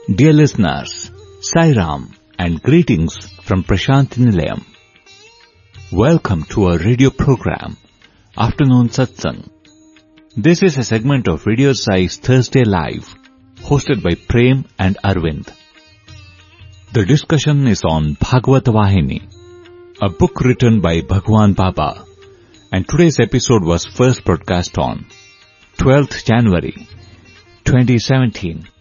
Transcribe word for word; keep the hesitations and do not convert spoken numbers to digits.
Dear listeners, Sai Ram and greetings from Prashanthi Nilayam. Welcome to our radio program, Afternoon Satsang. This is a segment of Radio Sai's Thursday Live, hosted by Prem and Arvind. The discussion is on Bhagavad Vahini, a book written by Bhagwan Baba, and today's episode was first broadcast on twelfth January twenty seventeen.